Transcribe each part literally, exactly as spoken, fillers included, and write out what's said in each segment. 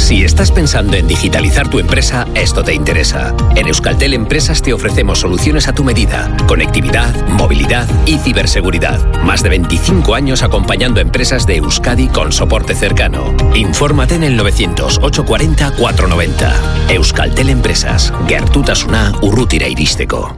Si estás pensando en digitalizar tu empresa, esto te interesa. En Euskaltel Empresas te ofrecemos soluciones a tu medida. Conectividad, movilidad y ciberseguridad. Más de veinticinco años acompañando a empresas de Euskadi con soporte cercano. Infórmate en el novecientos, ochocientos cuarenta, cuatrocientos noventa. Euskaltel Empresas. Gertutasuna urrutira iristeko.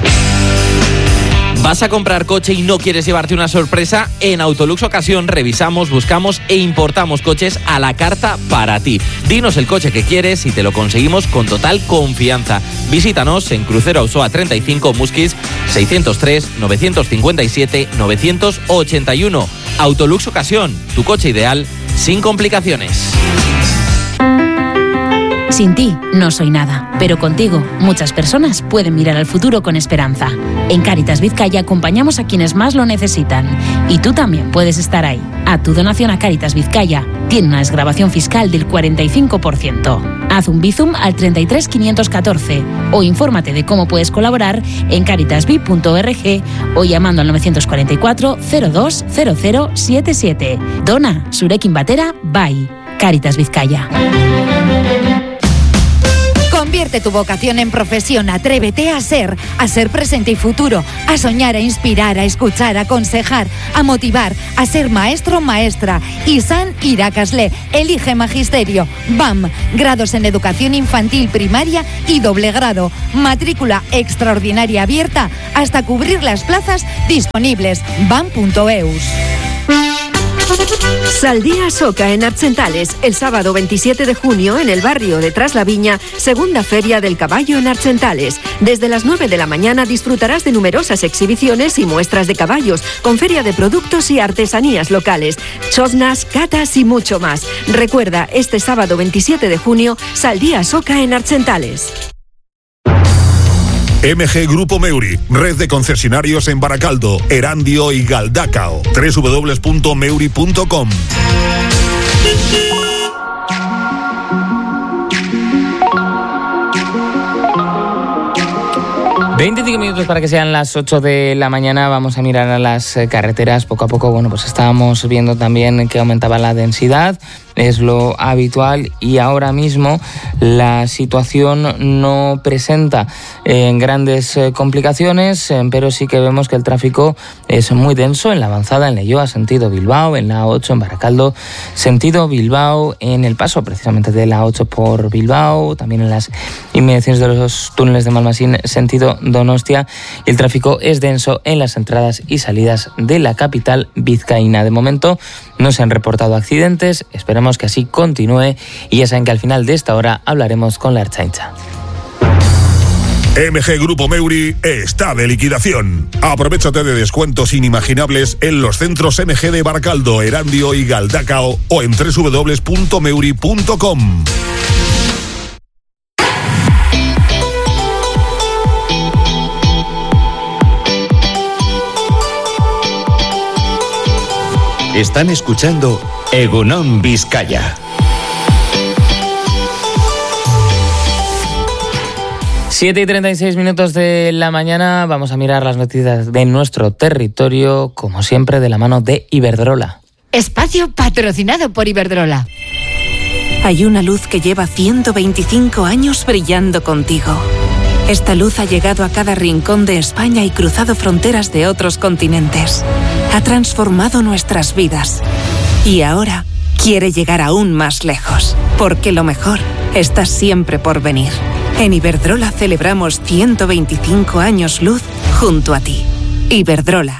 ¿Vas a comprar coche y no quieres llevarte una sorpresa? En Autolux Ocasión revisamos, buscamos e importamos coches a la carta para ti. Dinos el coche que quieres y te lo conseguimos con total confianza. Visítanos en Crucero Auzoa treinta y cinco, Musquis seiscientos tres, novecientos cincuenta y siete, novecientos ochenta y uno. Autolux Ocasión, tu coche ideal sin complicaciones. Sin ti no soy nada, pero contigo muchas personas pueden mirar al futuro con esperanza. En Cáritas Vizcaya acompañamos a quienes más lo necesitan y tú también puedes estar ahí. A tu donación a Cáritas Vizcaya tiene una desgravación fiscal del cuarenta y cinco por ciento. Haz un Bizum al treinta y tres, quinientos catorce o infórmate de cómo puedes colaborar en caritasvi punto org o llamando al novecientos cuarenta y cuatro, cero dos, cero cero siete siete. Dona, Zurekin batera, bai. Cáritas Vizcaya. Convierte tu vocación en profesión, atrévete a ser, a ser presente y futuro, a soñar, a inspirar, a escuchar, a aconsejar, a motivar, a ser maestro o maestra. Izan Irakasle, elige magisterio. B A M, grados en educación infantil, primaria y doble grado. Matrícula extraordinaria abierta hasta cubrir las plazas disponibles. bam punto eus. Saldía Soca en Archentales, el sábado veintisiete de junio en el barrio de Tras la Viña, segunda Feria del Caballo en Archentales. Desde las nueve de la mañana disfrutarás de numerosas exhibiciones y muestras de caballos, con feria de productos y artesanías locales, chosnas, catas y mucho más. Recuerda, este sábado veintisiete de junio, Saldía Soca en Archentales. M G Grupo Meuri, red de concesionarios en Baracaldo, Erandio y Galdacao. doble u doble u doble u punto meuri punto com. veinticinco minutos para que sean las ocho de la mañana. Vamos a mirar a las carreteras. Poco a poco, bueno, pues estábamos viendo también que aumentaba la densidad. Es lo habitual y ahora mismo la situación no presenta eh, grandes eh, complicaciones, eh, pero sí que vemos que el tráfico es muy denso en la avanzada en Leioa, sentido Bilbao, en la A ocho en Baracaldo, sentido Bilbao, en el paso precisamente de la A ocho por Bilbao, también en las inmediaciones de los túneles de Malmasín, sentido Donostia, y el tráfico es denso en las entradas y salidas de la capital vizcaína. De momento no se han reportado accidentes, esperamos que así continúe y ya saben que al final de esta hora hablaremos con la Ertzaintza. M G Grupo Meuri está de liquidación. Aprovechate de descuentos inimaginables en los centros M G de Baracaldo, Erandio y Galdacao o en doble u doble u doble u punto meuri punto com. Están escuchando Egunon Vizcaya. siete y treinta y seis minutos de la mañana. Vamos a mirar las noticias de nuestro territorio, como siempre, de la mano de Iberdrola. Espacio patrocinado por Iberdrola. Hay una luz que lleva ciento veinticinco años brillando contigo. Esta luz ha llegado a cada rincón de España y cruzado fronteras de otros continentes. Ha transformado nuestras vidas. Y ahora quiere llegar aún más lejos, porque lo mejor está siempre por venir. En Iberdrola celebramos ciento veinticinco años luz junto a ti. Iberdrola.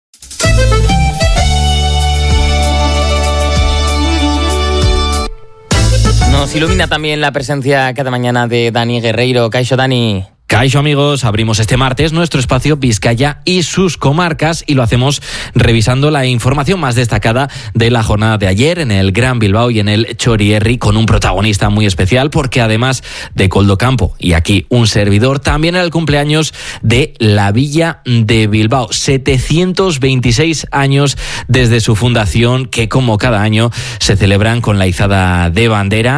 Nos ilumina también la presencia cada mañana de Dani Guerreiro. Kaixo, Dani. Kaixo, amigos, abrimos este martes nuestro espacio Vizcaya y sus comarcas y lo hacemos revisando la información más destacada de la jornada de ayer en el Gran Bilbao y en el Txorierri, con un protagonista muy especial porque además de Koldo Campo y aquí un servidor, también era el cumpleaños de la Villa de Bilbao. setecientos veintiséis años desde su fundación, que como cada año se celebran con la izada de bandera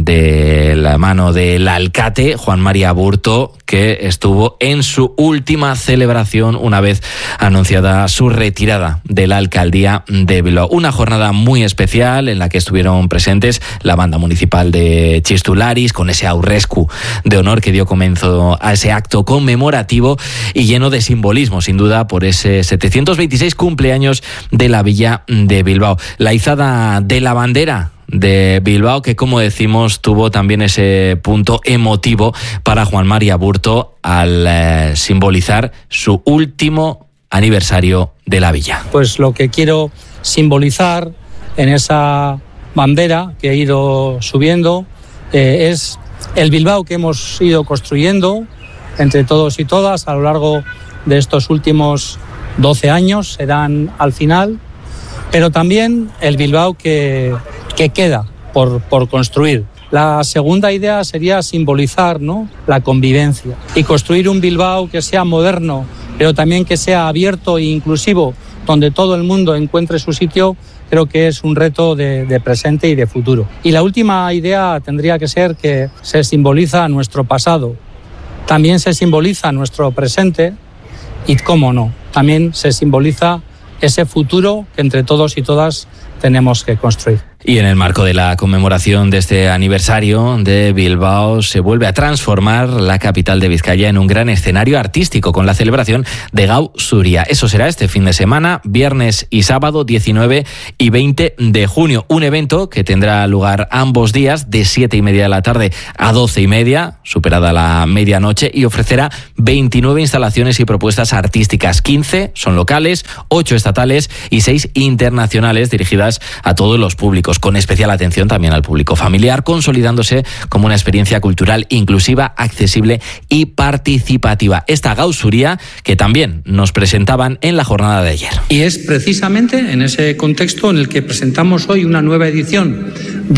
de la mano del alcate Juan María Aburto, que estuvo en su última celebración una vez anunciada su retirada de la alcaldía de Bilbao. Una jornada muy especial en la que estuvieron presentes la banda municipal de Txistularis, con ese aurrescu de honor que dio comienzo a ese acto conmemorativo y lleno de simbolismo, sin duda, por ese setecientos veintiséis cumpleaños de la villa de Bilbao. La izada de la bandera de Bilbao, que, como decimos, tuvo también ese punto emotivo para Juan María Aburto al eh, simbolizar su último aniversario de la villa. Pues lo que quiero simbolizar en esa bandera que he ido subiendo eh, es el Bilbao que hemos ido construyendo entre todos y todas a lo largo de estos últimos doce años, serán al final, pero también el Bilbao que, que queda por, por construir. La segunda idea sería simbolizar, ¿no?, la convivencia y construir un Bilbao que sea moderno, pero también que sea abierto e inclusivo, donde todo el mundo encuentre su sitio. Creo que es un reto de, de presente y de futuro. Y la última idea tendría que ser que se simboliza nuestro pasado, también se simboliza nuestro presente y, cómo no, también se simboliza ese futuro que entre todos y todas tenemos que construir. Y en el marco de la conmemoración de este aniversario de Bilbao, se vuelve a transformar la capital de Vizcaya en un gran escenario artístico con la celebración de Gau Zuria. Eso será este fin de semana, viernes y sábado, diecinueve y veinte de junio. Un evento que tendrá lugar ambos días, de siete y media de la tarde a doce y media, superada la medianoche, y ofrecerá veintinueve instalaciones y propuestas artísticas. quince son locales, ocho estatales y seis internacionales, dirigidas a todos los públicos, con especial atención también al público familiar, consolidándose como una experiencia cultural inclusiva, accesible y participativa. Esta Gau Zuria que también nos presentaban en la jornada de ayer. Y es precisamente en ese contexto en el que presentamos hoy una nueva edición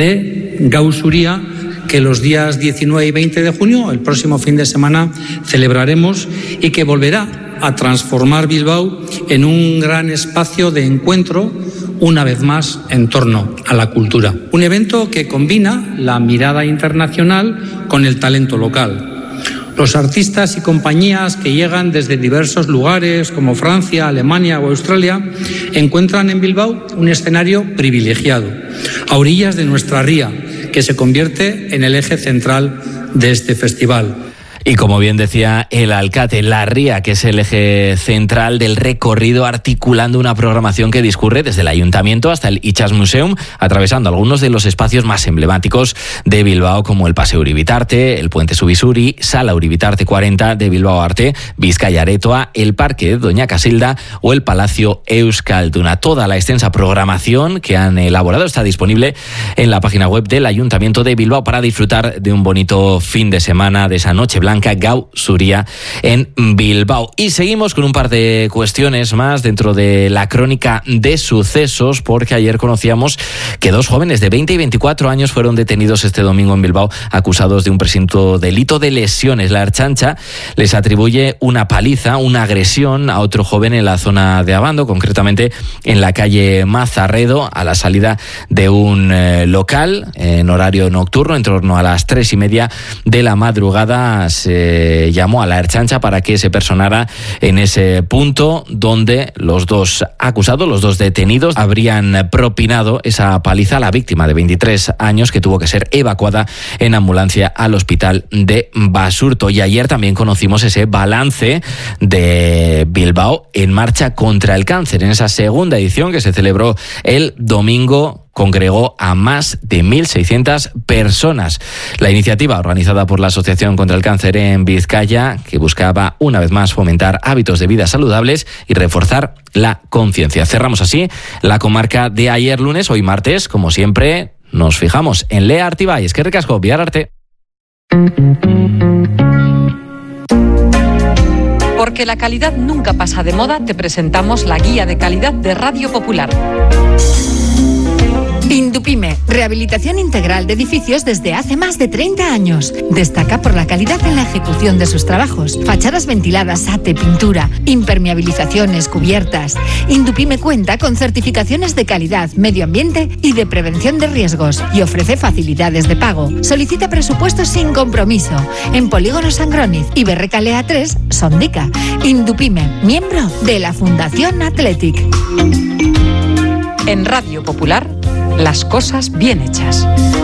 de Gau Zuria, que los días diecinueve y veinte de junio, el próximo fin de semana, celebraremos, y que volverá a transformar Bilbao en un gran espacio de encuentro, una vez más, en torno a la cultura. Un evento que combina la mirada internacional con el talento local. Los artistas y compañías que llegan desde diversos lugares como Francia, Alemania o Australia encuentran en Bilbao un escenario privilegiado, a orillas de nuestra ría, que se convierte en el eje central de este festival. Y como bien decía el alcate, la ría, que es el eje central del recorrido, articulando una programación que discurre desde el ayuntamiento hasta el Itxasmuseum, atravesando algunos de los espacios más emblemáticos de Bilbao, como el Paseo Uribitarte, el Puente Subisuri, Sala Uribitarte cuarenta de Bilbao Arte, Vizcaya Aretoa, el Parque de Doña Casilda o el Palacio Euskalduna. Toda la extensa programación que han elaborado está disponible en la página web del Ayuntamiento de Bilbao para disfrutar de un bonito fin de semana, de esa noche blanca Gau Zuria en Bilbao. Y seguimos con un par de cuestiones más dentro de la crónica de sucesos, porque ayer conocíamos que dos jóvenes de veinte y veinticuatro años fueron detenidos este domingo en Bilbao, acusados de un presunto delito de lesiones. La Ertzaintza les atribuye una paliza, una agresión a otro joven en la zona de Abando, concretamente en la calle Mazarredo, a la salida de un eh, local en horario nocturno, en torno a las tres y media de la madrugada. Se llamó a la Ertzaintza para que se personara en ese punto donde los dos acusados, los dos detenidos, habrían propinado esa paliza a la víctima de veintitrés años, que tuvo que ser evacuada en ambulancia al hospital de Basurto. Y ayer también conocimos ese balance de Bilbao en marcha contra el cáncer. En esa segunda edición que se celebró el domingo, congregó a más de mil seiscientas personas. La iniciativa, organizada por la Asociación contra el Cáncer en Vizcaya, que buscaba una vez más fomentar hábitos de vida saludables y reforzar la conciencia. Cerramos así la comarca de ayer lunes. Hoy martes, como siempre, nos fijamos en Lea Artibay. Es que recasco, Viar Arte. Porque la calidad nunca pasa de moda, te presentamos la guía de calidad de Radio Popular. Indupime, rehabilitación integral de edificios desde hace más de treinta años. Destaca por la calidad en la ejecución de sus trabajos. Fachadas ventiladas, ate, pintura, impermeabilizaciones, cubiertas. Indupime cuenta con certificaciones de calidad, medio ambiente y de prevención de riesgos y ofrece facilidades de pago. Solicita presupuestos sin compromiso en Polígono Sangroniz y Berrecalea tres, Sondica. Indupime, miembro de la Fundación Athletic. En Radio Popular, las cosas bien hechas.